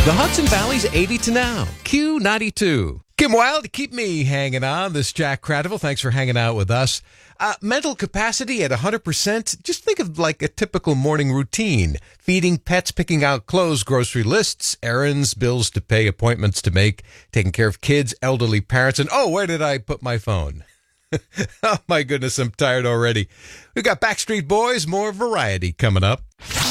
The Hudson Valley's 80 to now. Q92. Kim Wilde, keep me hanging on. This is Jack Cradiville. Thanks for hanging out with us. Mental capacity at 100%. Just think of like a typical morning routine. Feeding pets, picking out clothes, grocery lists, errands, bills to pay, appointments to make, taking care of kids, elderly parents, and oh, where did I put my phone? Oh my goodness, I'm tired already. We've got Backstreet Boys, more variety coming up.